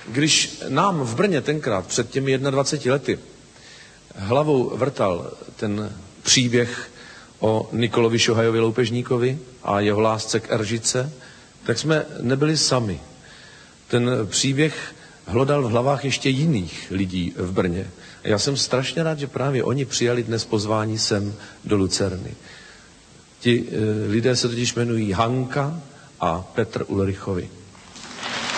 Když nám v Brně tenkrát před těmi 21 lety hlavou vrtal ten příběh o Nikolovi Šohajovi Loupežníkovi a jeho lásce k Eržice, tak jsme nebyli sami. Ten příběh hlodal v hlavách ještě jiných lidí v Brně. A já jsem strašně rád, že právě oni přijali dnes pozvání sem do Lucerny. Ti lidé se totiž jmenují Hanka a Petr Ulrichovi.